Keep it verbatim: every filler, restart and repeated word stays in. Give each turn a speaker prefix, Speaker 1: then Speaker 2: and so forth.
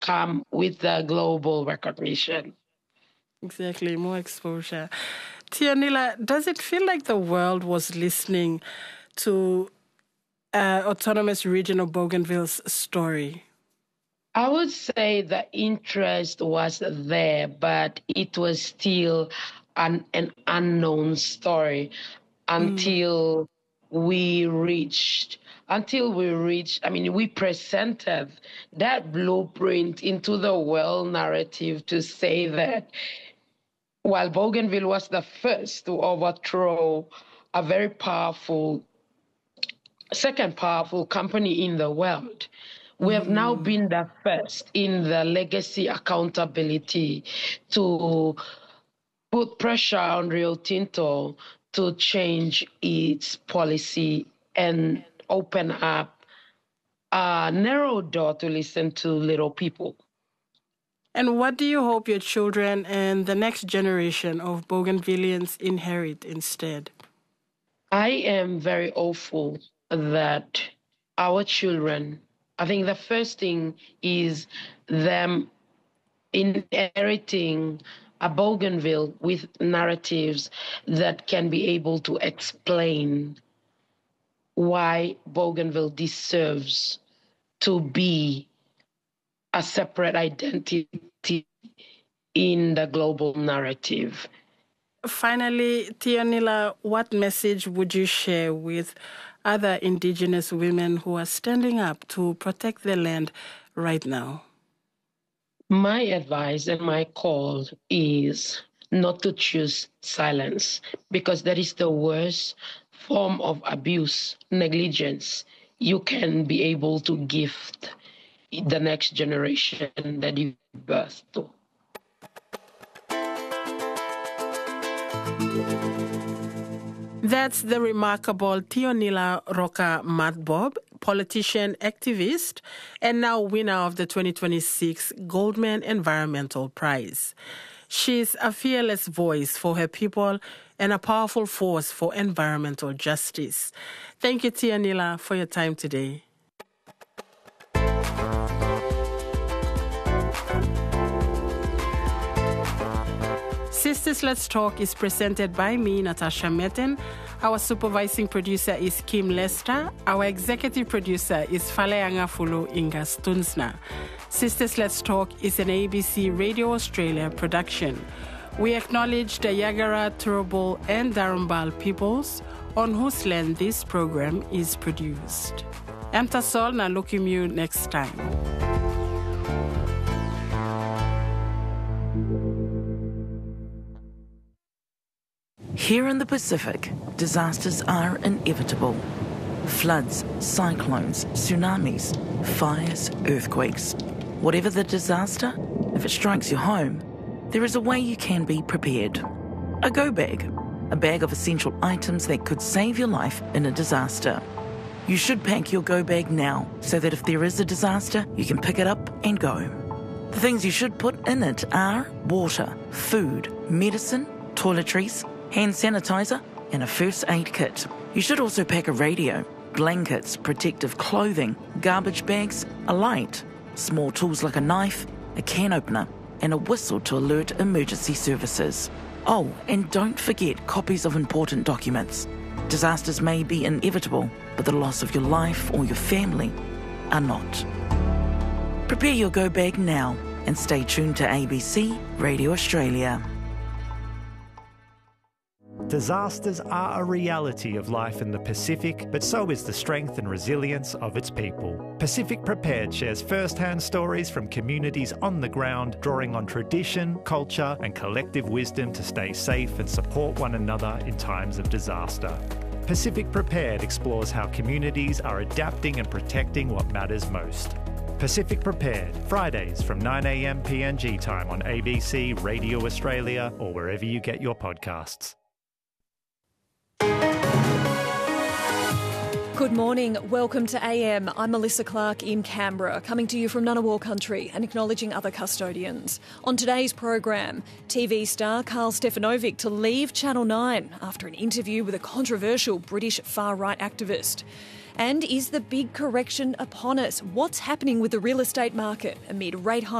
Speaker 1: come with the global recognition.
Speaker 2: Exactly, more exposure. Tianila, does it feel like the world was listening to uh, Autonomous Region of Bougainville's story?
Speaker 1: I would say the interest was there, but it was still an, an unknown story until mm. we reached, until we reached, I mean, we presented that blueprint into the world narrative to say that while Bougainville was the first to overthrow a very powerful, second powerful company in the world, we have mm. now been the first in the legacy accountability to put pressure on Rio Tinto to change its policy and open up a narrow door to listen to little people.
Speaker 2: And what do you hope your children and the next generation of Bougainvilleans inherit instead?
Speaker 1: I am very hopeful that our children, I think the first thing is them inheriting a Bougainville with narratives that can be able to explain why Bougainville deserves to be a separate identity in the global narrative.
Speaker 2: Finally, Tianila, what message would you share with other Indigenous women who are standing up to protect their land right now?
Speaker 1: My advice and my call is not to choose silence, because that is the worst form of abuse, negligence you can be able to gift the next generation that you birth to.
Speaker 2: That's the remarkable Tionila Roca Matbob, politician, activist, and now winner of the twenty twenty-six Goldman Environmental Prize. She's a fearless voice for her people and a powerful force for environmental justice. Thank you, Tionila, for your time today. Sisters Let's Talk is presented by me, Natasha Metten. Our supervising producer is Kim Lester. Our executive producer is Faleanga Fulu Inga Stunsna. Sisters Let's Talk is an A B C Radio Australia production. We acknowledge the Yagara, Turrbal and Darumbal peoples on whose land this program is produced. Emtasol na Lukimu next time.
Speaker 3: Here in the Pacific, disasters are inevitable. Floods, cyclones, tsunamis, fires, earthquakes. Whatever the disaster, if it strikes your home, there is a way you can be prepared. A go bag, a bag of essential items that could save your life in a disaster. You should pack your go bag now so that if there is a disaster, you can pick it up and go. The things you should put in it are water, food, medicine, toiletries, hand sanitizer, and a first aid kit. You should also pack a radio, blankets, protective clothing, garbage bags, a light, small tools like a knife, a can opener, and a whistle to alert emergency services. Oh, and don't forget copies of important documents. Disasters may be inevitable, but the loss of your life or your family are not. Prepare your go bag now and stay tuned to A B C Radio Australia.
Speaker 4: Disasters are a reality of life in the Pacific, but so is the strength and resilience of its people. Pacific Prepared shares first-hand stories from communities on the ground, drawing on tradition, culture and collective wisdom to stay safe and support one another in times of disaster. Pacific Prepared explores how communities are adapting and protecting what matters most. Pacific Prepared, Fridays from nine a m P N G time on A B C Radio Australia or wherever you get your podcasts.
Speaker 5: Good morning. Welcome to A M. I'm Melissa Clark in Canberra, coming to you from Ngunnawal country and acknowledging other custodians. On today's program, T V star Carl Stefanovic to leave Channel nine after an interview with a controversial British far-right activist. And is the big correction upon us? What's happening with the real estate market amid rate hikes?